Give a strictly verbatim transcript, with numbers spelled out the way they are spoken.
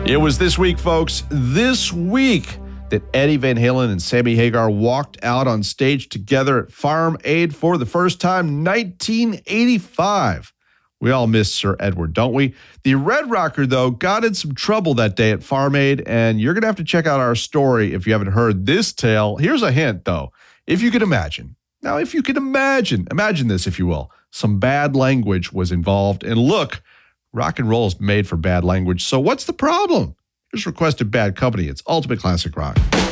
It was this week, folks, this week that Eddie Van Halen and Sammy Hagar walked out on stage together at Farm Aid for the first time, nineteen eighty-five. We all miss Sir Edward, don't we? The Red Rocker, though, got in some trouble that day at Farm Aid, and you're going to have to check out our story if you haven't heard this tale. Here's a hint, though. If you can imagine. Now, if you can imagine, imagine this, if you will. Some bad language was involved, and look, rock and roll is made for bad language, so what's the problem? Here's Requested Bad Company. It's Ultimate Classic Rock.